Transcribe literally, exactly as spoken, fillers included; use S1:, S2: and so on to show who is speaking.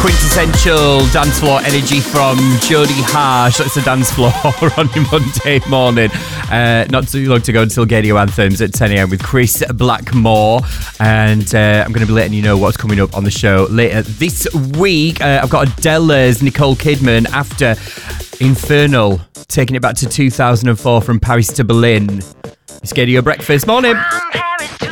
S1: quintessential dance floor energy from Jodie Harsh. That's the dance floor on your Monday morning. Uh, not too long to go until Radio Anthems at ten a.m. with Chris Blackmore. And uh, I'm going to be letting you know what's coming up on the show later this week. Uh, I've got Adele's Nicole Kidman after Infernal, taking it back to two thousand four from Paris to Berlin. It's Radio Breakfast. Morning.